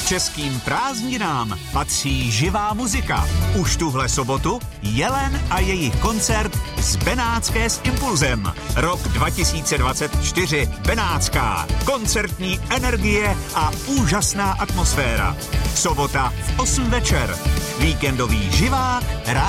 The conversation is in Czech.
Českým prázdninám patří živá muzika. Už tuhle sobotu Jelen a jejich koncert z Benátské s Impulzem. Rok 2024 Benátská. Koncertní energie a úžasná atmosféra. Sobota v 8 večer. Víkendový živák